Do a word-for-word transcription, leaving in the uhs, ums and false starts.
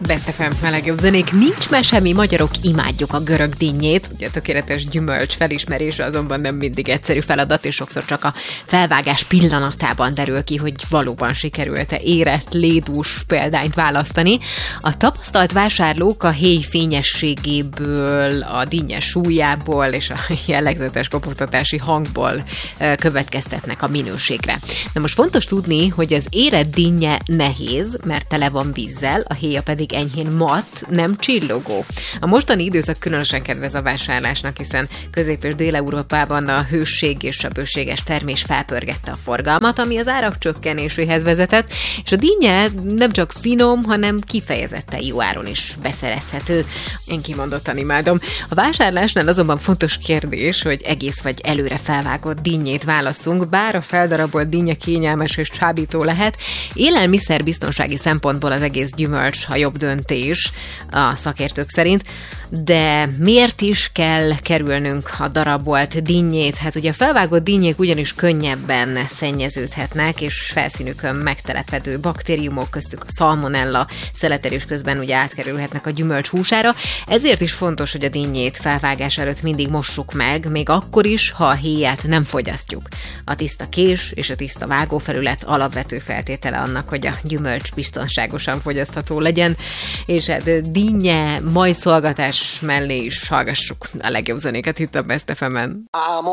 Best ef em, a legjobb zenék. Nincs mese, mi magyarok imádjuk a görög dinnyét. Ugye a tökéletes gyümölcs felismerése azonban nem mindig egyszerű feladat, és sokszor csak a felvágás pillanatában derül ki, hogy valóban sikerült-e érett, lédús példányt választani. A tapasztalt vásárlók a héj fényességéből, a dinnye súlyából és a jellegzetes kopogtatási hangból következtetnek a minőségre. Na most fontos tudni, hogy az érett dinnye nehéz, mert tele van vízzel, a héja pedig enyhén mat, nem csillogó. A mostani időszak különösen kedvez a vásárlásnak, hiszen Közép- és Dél-Európában a hősség és a bőséges termés felpörgette a forgalmat, ami az árak csökkenéséhez vezetett, és a dinnye nem csak finom, hanem kifejezetten jó áron is beszerezhető. Én kimondottan imádom. A vásárlásnál azonban fontos kérdés, hogy egész vagy előre felvágott dinnyét válasszunk, bár a feldarabolt dinnye kényelmes és csábító lehet. Élelmiszer biztonsági szempontból az egész gyümölcs a jobb döntés a szakértők szerint, de miért is kell kerülnünk a darabolt dinnyét? Hát ugye a felvágott dinnyék ugyanis könnyebben szennyeződhetnek, és felszínükön megtelepedő baktériumok, köztük a szalmonella szeletelés közben ugye átkerülhetnek a gyümölcs húsára. Ezért is fontos, hogy a dinnyét felvágás előtt mindig mossuk meg, még akkor is, ha a héját nem fogyasztjuk. A tiszta kés és a tiszta vágófelület alapvető feltétele annak, hogy a gyümölcs biztonságosan fogyasztható legyen, és hát dinnye, majszolgatás mellé is hallgassuk a legjobb zenéket itt a Best ef emen.